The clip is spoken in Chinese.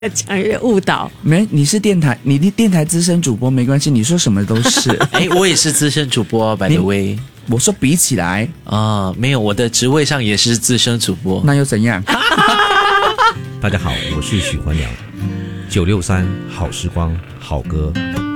讲一些误导。 没，你是电台资深主播没关系，你说什么都是。 我也是资深主播 by the way。 我说比起来没有，我的职位上也是资深主播。 那又怎样？ 大家好，我是许欢良，963好时光好歌。